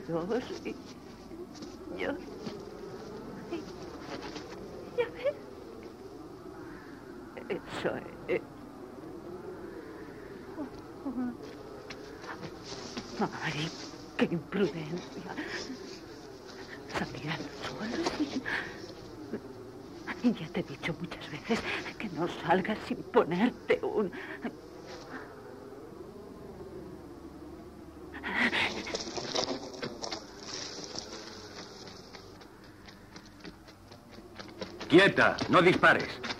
dos y... yo... ¿Ya ves? Eso es... Ay, qué imprudencia. Salir al sol sin... Ya te he dicho muchas veces que no salgas sin ponerte un... ¡Quieta! ¡No dispares!